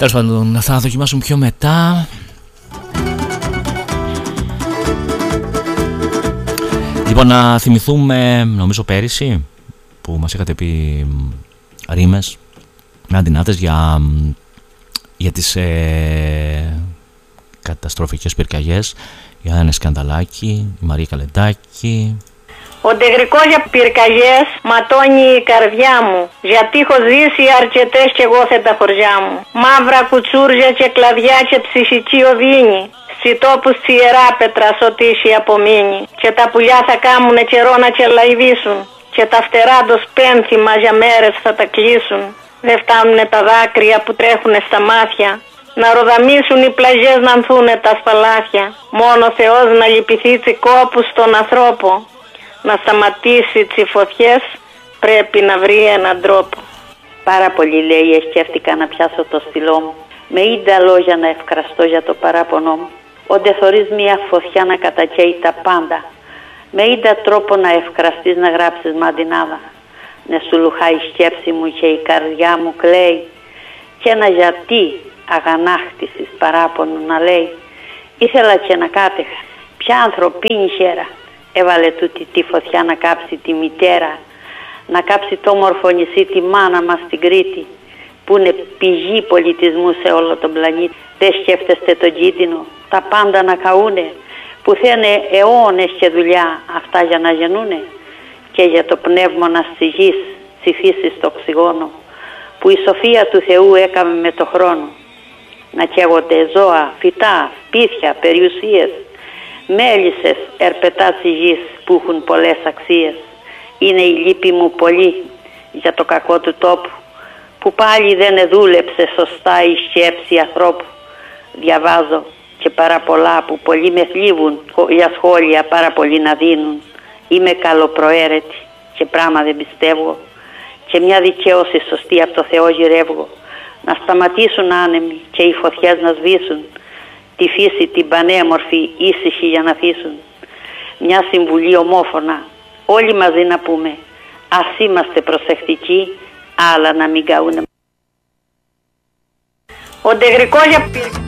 Τέλος πάντων, θα δοκιμάσουμε πιο μετά. Λοιπόν, να θυμηθούμε, νομίζω πέρυσι, που μας είχατε πει ρήμες με αντινάτες για τις καταστροφικές πυρκαγιές, για ένα σκανδαλάκι, η Μαρία Καλεντάκη. Ο ντεγρικός για πυρκαγιές ματώνει η καρδιά μου, γιατί έχω ζήσει αρκετές κι εγώ θε τα χωριά μου. Μαύρα κουτσούρια και κλαδιά και ψυχική οδύνη, σι τόπους τσι ιεράπετρα ό,τι έχει απομείνει. Και τα πουλιά θα κάμουνε καιρό να κελαϊδίσουν, και τα φτερά το σπένθυμα για μέρες θα τα κλείσουν. Δεν φτάνουνε τα δάκρυα που τρέχουνε στα μάτια, να ροδαμίσουν οι πλαγιές να ανθούνε τα σπαλάθια. Μόνο Θεός να λυπηθεί τσι κόπους στον ανθρώπο, να σταματήσει τσι φωτιές πρέπει να βρει έναν τρόπο. Πάρα πολύ, λέει, σκέφτηκα να πιάσω το στυλό μου. Με είδα λόγια να ευκραστώ για το παράπονο μου. Όντε θωρείς μια φωτιά να κατακαίει τα πάντα. Με είδα τρόπο να ευκραστείς να γράψεις μαντινάδα. Ναι, σου λουχάει η σκέψη μου και η καρδιά μου κλαίει. Και ένα γιατί αγανάκτησης παράπονο να λέει. Ήθελα και να κάτεχα. Ποια ανθρωπίνη χέρα έβαλε τούτη τη φωτιά να κάψει τη μητέρα, να κάψει το όμορφο νησί, τη μάνα μας στην Κρήτη, που είναι πηγή πολιτισμού σε όλο τον πλανήτη. Δεν σκέφτεστε τον κίνδυνο, τα πάντα να καούνε, που θένε αιώνες και δουλειά αυτά για να γεννούνε, και για το πνεύμονα στη γης, στη φύση στο οξυγόνο, που η σοφία του Θεού έκαμε με το χρόνο. Να καίγονται ζώα, φυτά, σπίτια, περιουσίες, μέλισσες ερπετά της γης που έχουν πολλές αξίες. Είναι η λύπη μου πολύ για το κακό του τόπου, που πάλι δεν δούλεψε σωστά η σκέψη ανθρώπου. Διαβάζω και πάρα πολλά που πολλοί με θλίβουν για σχόλια πάρα πολλοί να δίνουν. Είμαι καλοπροαίρετη και πράγμα δεν πιστεύω, και μια δικαίωση σωστή από το Θεό γυρεύω. Να σταματήσουν άνεμοι και οι φωτιές να σβήσουν, τη φύση την πανέμορφη ήσυχη για να αφήσουν. Μια συμβουλή ομόφωνα, όλοι μαζί να πούμε, ας είμαστε προσεκτικοί, αλλά να μην καούνε. Ο ντεγρικός για